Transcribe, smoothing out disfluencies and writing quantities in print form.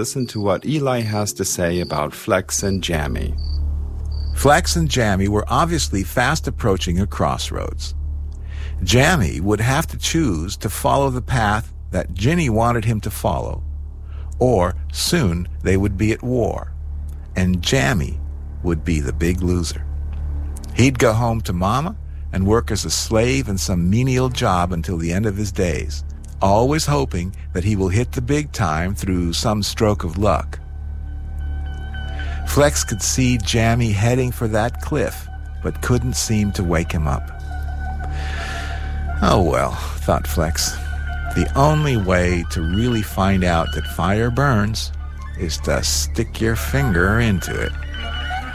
listen to what Eli has to say about Flex and Jammy. Flex and Jammy were obviously fast approaching a crossroads. Jammy would have to choose to follow the path that Ginny wanted him to follow, or soon they would be at war, and Jammy would be the big loser. He'd go home to Mama and work as a slave in some menial job until the end of his days, always hoping that he will hit the big time through some stroke of luck. Flex could see Jammy heading for that cliff, but couldn't seem to wake him up. Oh well, thought Flex, the only way to really find out that fire burns is to stick your finger into it.